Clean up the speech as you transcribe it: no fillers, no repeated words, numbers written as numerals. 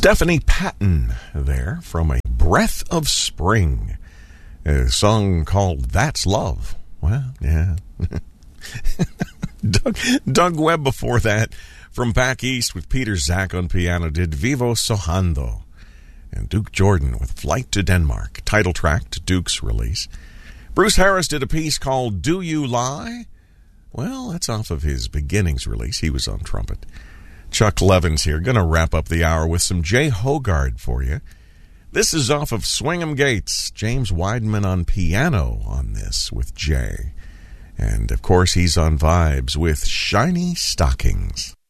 Stephanie Patton there from A Breath of Spring, a song called That's Love. Well, yeah. Doug Webb before that from back east with Peter Zach on piano did Vivo Sohando. And Duke Jordan with Flight to Denmark, title track to Duke's release. Bruce Harris did a piece called Do You Lie? Well, that's off of his Beginnings release. He was on trumpet. Chuck Levins here, going to wrap up the hour with some Jay Hogard for you. This is off of Swingham Gates. James Weidman on piano on this with Jay. And, of course, he's on vibes with Shiny Stockings.